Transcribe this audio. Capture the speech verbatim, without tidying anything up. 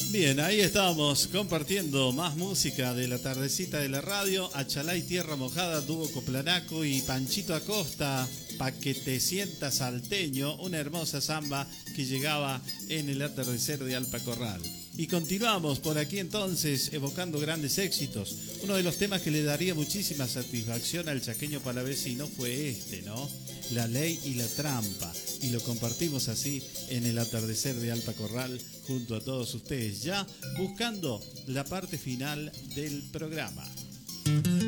Bien, ahí estábamos compartiendo más música de la tardecita de la radio. Achalay Tierra Mojada, Dúo Coplanaco y Panchito Acosta, Pa' que te sientas salteño, una hermosa samba que llegaba en el atardecer de Alpa Corral. Y continuamos por aquí entonces evocando grandes éxitos. Uno de los temas que le daría muchísima satisfacción al chaqueño palavecino fue este, ¿no? La Ley y la Trampa. Y lo compartimos así en el atardecer de Alpa Corral junto a todos ustedes, ya buscando la parte final del programa.